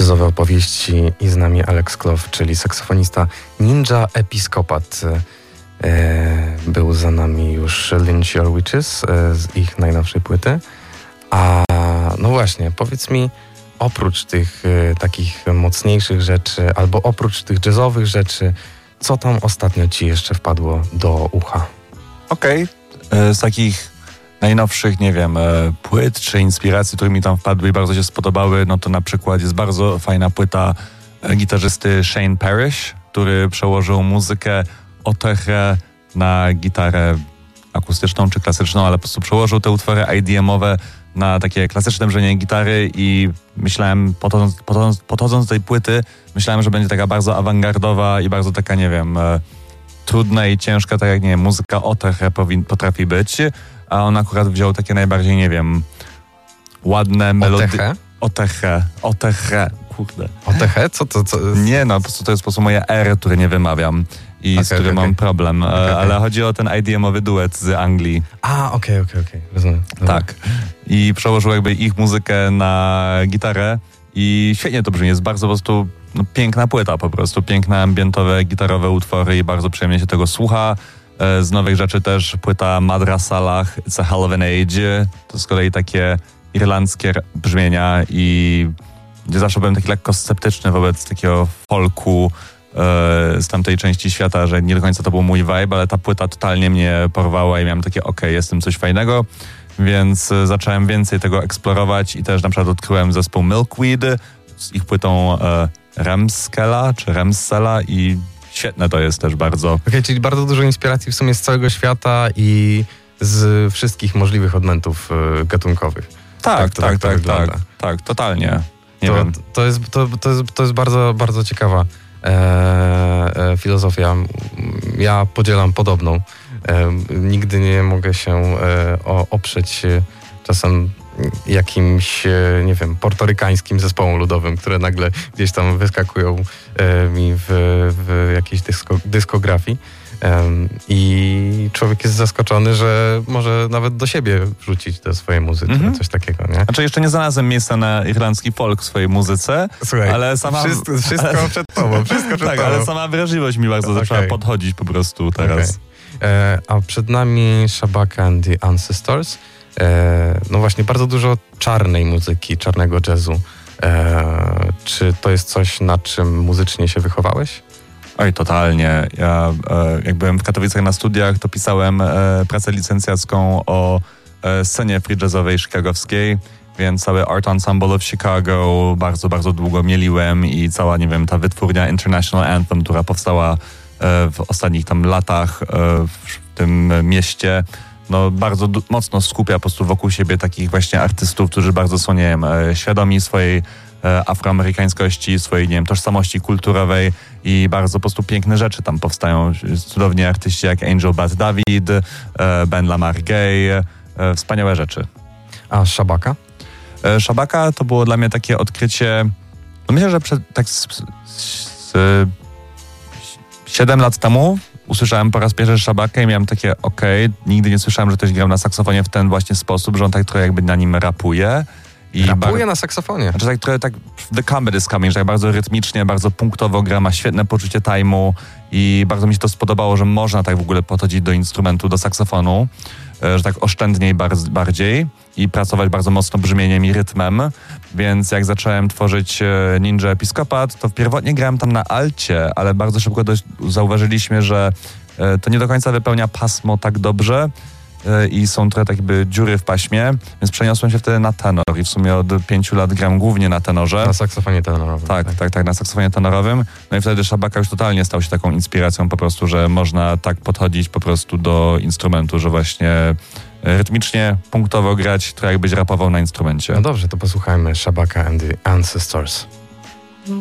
jazzowe opowieści i z nami Alex Clough, czyli saksofonista Ninja Episkopat. Był za nami już Lynch Your Witches z ich najnowszej płyty. A no właśnie, powiedz mi, oprócz tych takich mocniejszych rzeczy, albo oprócz tych jazzowych rzeczy, co tam ostatnio ci jeszcze wpadło do ucha? Okej. Z takich najnowszych, nie wiem, płyt czy inspiracji, które mi tam wpadły i bardzo się spodobały, no to na przykład jest bardzo fajna płyta gitarzysty Shane Parrish, który przełożył muzykę Otechę na gitarę akustyczną czy klasyczną, ale po prostu przełożył te utwory IDM-owe na takie klasyczne brzmienie gitary i myślałem, podchodząc do tej płyty, myślałem, że będzie taka bardzo awangardowa i bardzo taka, nie wiem, trudna i ciężka, tak jak, nie wiem, muzyka Otechę potrafi być, a on akurat wziął takie najbardziej, nie wiem, ładne melodie. Otechę, kurde. Otechę? Co to? Nie, no po prostu to jest po prostu moje R, które nie wymawiam i z którym mam problem, ale chodzi o ten IDM-owy duet z Anglii. Okej, rozumiem. Tak. I przełożył jakby ich muzykę na gitarę i świetnie to brzmi, jest bardzo po prostu piękna płyta po prostu, piękne ambientowe, gitarowe utwory i bardzo przyjemnie się tego słucha. Z nowych rzeczy też płyta Madra Salah, It's a Hell of an Age, to z kolei takie irlandzkie brzmienia i zawsze byłem taki lekko sceptyczny wobec takiego folku z tamtej części świata, że nie do końca to był mój vibe, ale ta płyta totalnie mnie porwała i miałem takie jest tym coś fajnego, więc zacząłem więcej tego eksplorować i też na przykład odkryłem zespół Milkweed z ich płytą Remsela i świetne to jest też bardzo. Czyli bardzo dużo inspiracji w sumie z całego świata i z wszystkich możliwych odmętów gatunkowych. Tak, totalnie. To jest bardzo, bardzo ciekawa filozofia. Ja podzielam podobną. Nigdy nie mogę się oprzeć czasem jakimś, nie wiem, portorykańskim zespołom ludowym, które nagle gdzieś tam wyskakują mi w jakiejś dyskografii. I człowiek jest zaskoczony, że może nawet do siebie wrzucić te swoje muzyki, coś takiego, nie? Znaczy jeszcze nie znalazłem miejsca na irlandzki folk w swojej muzyce, słuchaj, ale sama... Wszystko przed tobą, tak, ale sama wrażliwość mi bardzo zaczęła podchodzić po prostu teraz. A przed nami Shabaka and the Ancestors. No właśnie, bardzo dużo czarnej muzyki, czarnego jazzu. Czy to jest coś, na czym muzycznie się wychowałeś? Oj, totalnie. Ja jak byłem w Katowicach na studiach, to pisałem pracę licencjacką o scenie free jazzowej chicagowskiej, więc cały Art Ensemble of Chicago bardzo, bardzo długo mieliłem i cała, nie wiem, ta wytwórnia International Anthem, która powstała w ostatnich tam latach w tym mieście, no bardzo mocno skupia po prostu wokół siebie takich właśnie artystów, którzy bardzo są, nie wiem, świadomi swojej afroamerykańskości, swojej, nie wiem, tożsamości kulturowej i bardzo po prostu piękne rzeczy tam powstają. Cudowni artyści jak Angel Bat David, Ben Lamar Gay, wspaniałe rzeczy. A Shabaka? Shabaka to było dla mnie takie odkrycie, no myślę, że tak z 7 lat temu usłyszałem po raz pierwszy Shabakę i miałem takie nigdy nie słyszałem, że ktoś grał na saksofonie w ten właśnie sposób, że on tak trochę jakby na nim rapuje. Rapuje na saksofonie. Znaczy tak trochę tak The Comedy is Coming, że tak bardzo rytmicznie, bardzo punktowo gra, ma świetne poczucie time'u i bardzo mi się to spodobało, że można tak w ogóle podchodzić do instrumentu, do saksofonu, że tak oszczędniej bardziej i pracować bardzo mocno brzmieniem i rytmem, więc jak zacząłem tworzyć Ninja Episkopat, to pierwotnie grałem tam na alcie, ale bardzo szybko zauważyliśmy, że to nie do końca wypełnia pasmo tak dobrze, i są trochę tak jakby dziury w paśmie, więc przeniosłem się wtedy na tenor i w sumie od 5 lat gram głównie na tenorze. Na saksofonie tenorowym. Tak, na saksofonie tenorowym. No i wtedy Shabaka już totalnie stał się taką inspiracją po prostu, że można tak podchodzić po prostu do instrumentu, że właśnie rytmicznie, punktowo grać, trochę jakbyś rapował na instrumencie. No dobrze, to posłuchajmy Shabaka and the Ancestors.